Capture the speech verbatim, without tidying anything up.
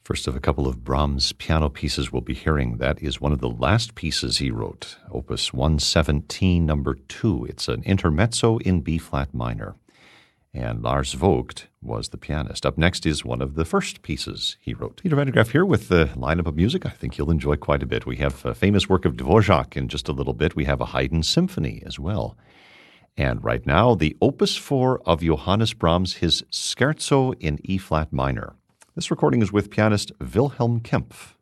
First of a couple of Brahms piano pieces we'll be hearing. That is one of the last pieces he wrote, Opus one seventeen, number two. It's an intermezzo in B-flat minor. And Lars Vogt was the pianist. Up next is one of the first pieces he wrote. Peter Vandegraff here with the lineup of music I think you'll enjoy quite a bit. We have a famous work of Dvorak in just a little bit. We have a Haydn symphony as well. And right now, the Opus four of Johannes Brahms, his Scherzo in E-flat minor. This recording is with pianist Wilhelm Kempff.